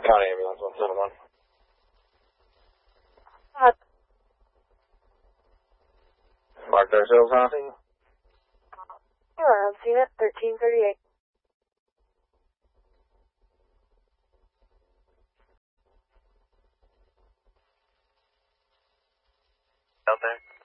County Ambulance 171. Mark their sales housing. You are on scene at 1338. Out there.